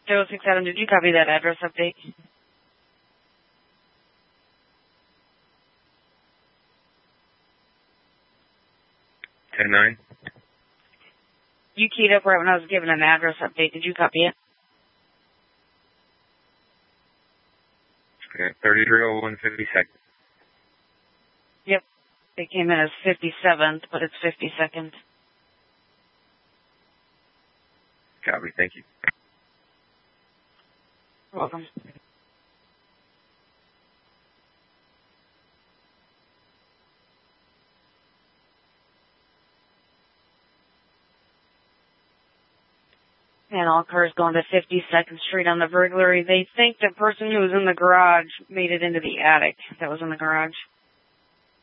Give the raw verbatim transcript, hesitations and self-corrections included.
zero six seven, did you copy that address update? ten nine. You keyed up right when I was given an address update. Did you copy it? Okay, thirty-three oh one fifty-second. Yep. It came in as fifty-seventh, but it's fifty-second. Copy, thank you. You're welcome. And all cars going to fifty-second Street on the burglary. They think the person who was in the garage made it into the attic that was in the garage.